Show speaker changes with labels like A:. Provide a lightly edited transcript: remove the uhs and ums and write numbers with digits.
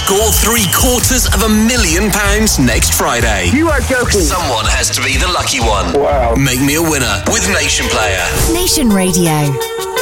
A: Score £750,000 next Friday.
B: You are joking.
A: Someone has to be the lucky one.
B: Wow.
A: Make me a winner with Nation Player.
C: Nation Radio.